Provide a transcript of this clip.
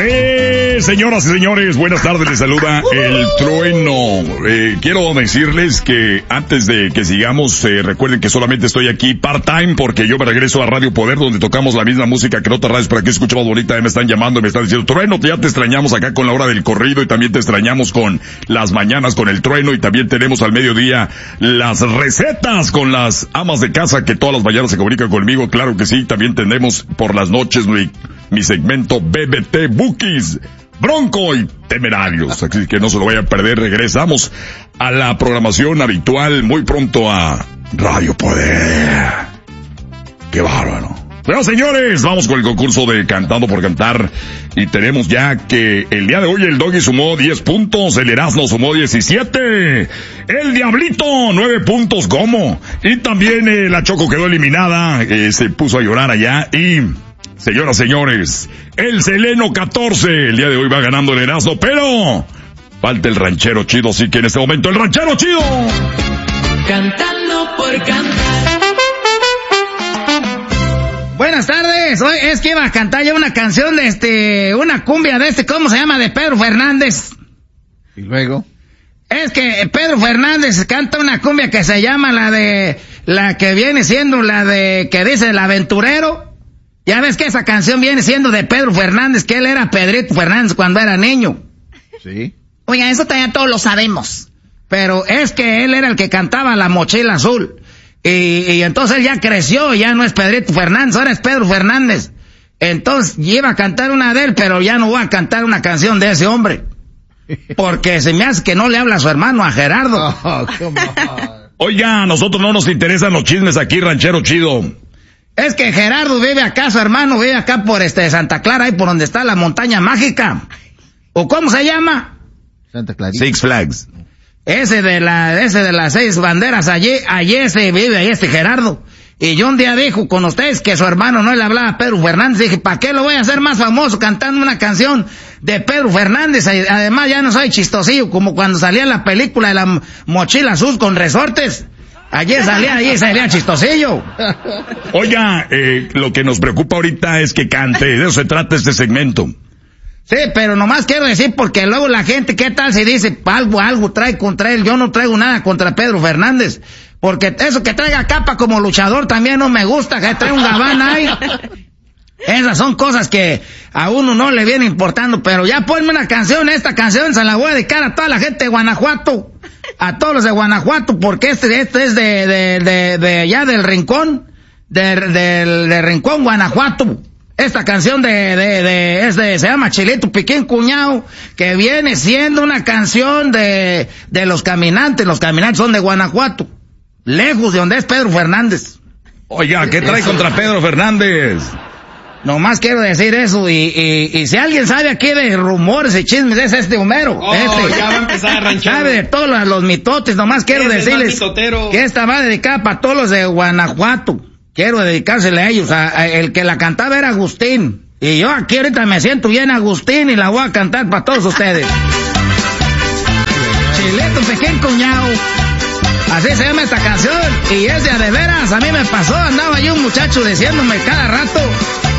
Señoras y señores, buenas tardes, les saluda el Trueno. Quiero decirles que antes de que sigamos, recuerden que solamente estoy aquí part-time porque yo me regreso a Radio Poder, donde tocamos la misma música que en otras radios, pero aquí escucho más bonita. Me están llamando y me están diciendo, Trueno, ya te extrañamos acá con la hora del corrido y también te extrañamos con las mañanas con el Trueno, y también tenemos al mediodía las recetas con las amas de casa que todas las mañanas se comunican conmigo. Claro que sí, también tenemos por las noches mi segmento BBT Bookies, Bronco y Temerarios, así que no se lo vayan a perder. Regresamos a la programación habitual muy pronto a Radio Poder. ¡Qué bárbaro! Bueno, señores, vamos con el concurso de Cantando por Cantar, y tenemos ya que el día de hoy el Doggy sumó 10 puntos, el Erasmo sumó 17, el Diablito 9 puntos, ¿cómo? Y también la Choco quedó eliminada, se puso a llorar allá, y... Señoras, señores, el Seleno 14, el día de hoy va ganando el Erasmo, pero falta el Ranchero Chido, así que en este momento el Ranchero Chido. Cantando por cantar. Buenas tardes, hoy es que iba a cantar yo una canción de una cumbia de ¿cómo se llama? De Pedro Fernández. ¿Y luego? Es que Pedro Fernández canta una cumbia que se llama la que viene siendo la de, que dice el aventurero. Ya ves que esa canción viene siendo de Pedro Fernández, que él era Pedrito Fernández cuando era niño. Sí. Oiga, eso también todos lo sabemos. Pero es que él era el que cantaba La Mochila Azul. Y entonces él ya creció, ya no es Pedrito Fernández, ahora es Pedro Fernández. Entonces iba a cantar una de él, pero ya no voy a cantar una canción de ese hombre. Porque se me hace que no le habla a su hermano, a Gerardo. Oh, come on. Oiga, a nosotros no nos interesan los chismes aquí, Ranchero Chido. Es que Gerardo vive acá, su hermano vive acá por Santa Clara, ahí por donde está la montaña mágica. ¿O cómo se llama? Santa Clarita. Six Flags. Ese de las 6 banderas, allí ese vive, ahí Gerardo. Y yo un día dijo con ustedes que su hermano no le hablaba a Pedro Fernández. Dije, ¿para qué lo voy a hacer más famoso cantando una canción de Pedro Fernández? Además ya no soy chistosillo, como cuando salía en la película de La Mochila Azul con Resortes. Allí salía chistosillo. Oiga, lo que nos preocupa ahorita es que cante, de eso se trata este segmento. Sí, pero nomás quiero decir, porque luego la gente, ¿qué tal si dice algo trae contra él? Yo no traigo nada contra Pedro Fernández, porque eso que traiga capa como luchador también no me gusta, que trae un gabán ahí. Esas son cosas que a uno no le viene importando, pero ya ponme una canción, esta canción se la voy a dedicar a toda la gente de Guanajuato, a todos los de Guanajuato, porque este es de allá del Rincón, del Rincón, Guanajuato. Esta canción se llama Chilito Piquín Cuñado, que viene siendo una canción de los caminantes. Los caminantes son de Guanajuato, lejos de donde es Pedro Fernández. Oiga, ¿qué trae contra Pedro Fernández? Nomás quiero decir eso, y si alguien sabe aquí de rumores y chismes, es este Homero. Ya va a empezar a ranchar. Sabe de todos los mitotes, nomás quiero decirles que esta va dedicada para todos los de Guanajuato. Quiero dedicársela a ellos, el que la cantaba era Agustín. Y yo aquí ahorita me siento bien Agustín y la voy a cantar para todos ustedes. Chilito Piquín Cuñado. Así se llama esta canción, y es de veras, a mí me pasó, andaba yo un muchacho diciéndome cada rato,